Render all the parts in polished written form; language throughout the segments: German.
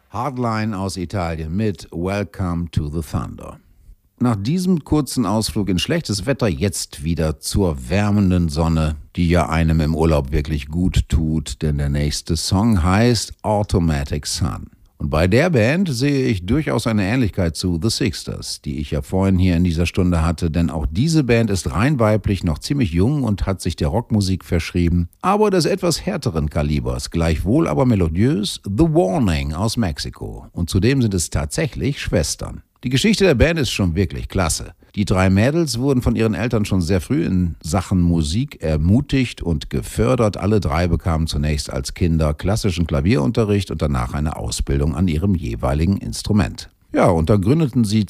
Hardline aus Italien mit Welcome to the Thunder. Nach diesem kurzen Ausflug in schlechtes Wetter jetzt wieder zur wärmenden Sonne, die ja einem im Urlaub wirklich gut tut, denn der nächste Song heißt Automatic Sun. Und bei der Band sehe ich durchaus eine Ähnlichkeit zu The Sixters, die ich ja vorhin hier in dieser Stunde hatte, denn auch diese Band ist rein weiblich, noch ziemlich jung und hat sich der Rockmusik verschrieben, aber des etwas härteren Kalibers, gleichwohl aber melodiös, The Warning aus Mexiko. Und zudem sind es tatsächlich Schwestern. Die Geschichte der Band ist schon wirklich klasse. Die drei Mädels wurden von ihren Eltern schon sehr früh in Sachen Musik ermutigt und gefördert. Alle drei bekamen zunächst als Kinder klassischen Klavierunterricht und danach eine Ausbildung an ihrem jeweiligen Instrument. Ja, und dann gründeten sie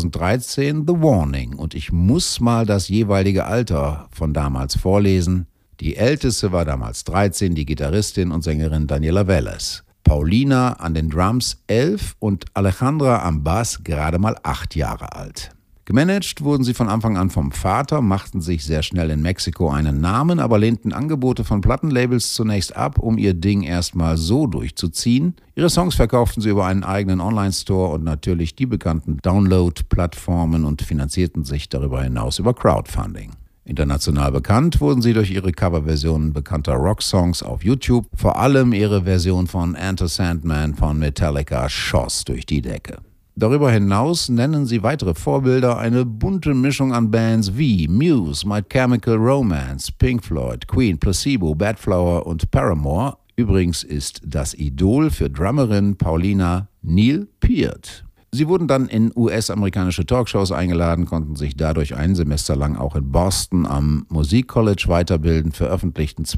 2013 The Warning und ich muss mal das jeweilige Alter von damals vorlesen. Die älteste war damals 13, die Gitarristin und Sängerin Daniela Velez. Paulina an den Drums 11 und Alejandra am Bass gerade mal 8 Jahre alt. Gemanagt wurden sie von Anfang an vom Vater, machten sich sehr schnell in Mexiko einen Namen, aber lehnten Angebote von Plattenlabels zunächst ab, um ihr Ding erstmal so durchzuziehen. Ihre Songs verkauften sie über einen eigenen Online-Store und natürlich die bekannten Download-Plattformen und finanzierten sich darüber hinaus über Crowdfunding. International bekannt wurden sie durch ihre Coverversionen bekannter Rocksongs auf YouTube. Vor allem ihre Version von Enter Sandman von Metallica schoss durch die Decke. Darüber hinaus nennen sie weitere Vorbilder, eine bunte Mischung an Bands wie Muse, My Chemical Romance, Pink Floyd, Queen, Placebo, Badflower und Paramore. Übrigens ist das Idol für Drummerin Paulina Neil Peart. Sie wurden dann in US-amerikanische Talkshows eingeladen, konnten sich dadurch ein Semester lang auch in Boston am Musikcollege weiterbilden, veröffentlichten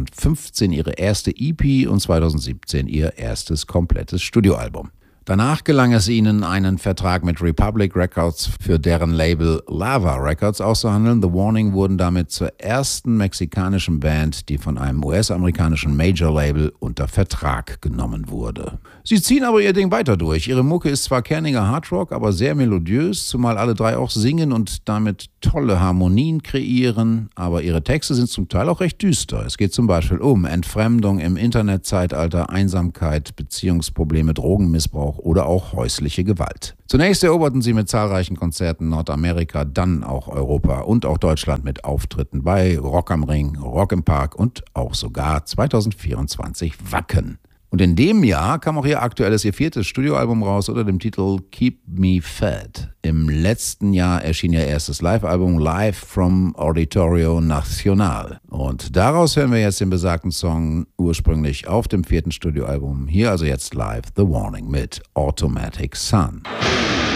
2015 ihre erste EP und 2017 ihr erstes komplettes Studioalbum. Danach gelang es ihnen, einen Vertrag mit Republic Records für deren Label Lava Records auszuhandeln. The Warning wurden damit zur ersten mexikanischen Band, die von einem US-amerikanischen Major-Label unter Vertrag genommen wurde. Sie ziehen aber ihr Ding weiter durch. Ihre Mucke ist zwar kerniger Hardrock, aber sehr melodiös, zumal alle drei auch singen und damit tolle Harmonien kreieren. Aber ihre Texte sind zum Teil auch recht düster. Es geht zum Beispiel um Entfremdung im Internetzeitalter, Einsamkeit, Beziehungsprobleme, Drogenmissbrauch oder auch häusliche Gewalt. Zunächst eroberten sie mit zahlreichen Konzerten Nordamerika, dann auch Europa und auch Deutschland mit Auftritten bei Rock am Ring, Rock im Park und auch sogar 2024 Wacken. Und in dem Jahr kam auch ihr viertes Studioalbum raus unter dem Titel Keep Me Fed. Im letzten Jahr erschien ihr erstes Live-Album Live from Auditorio Nacional. Und daraus hören wir jetzt den besagten Song ursprünglich auf dem 4. Studioalbum. Hier also jetzt live The Warning mit Automatic Sun.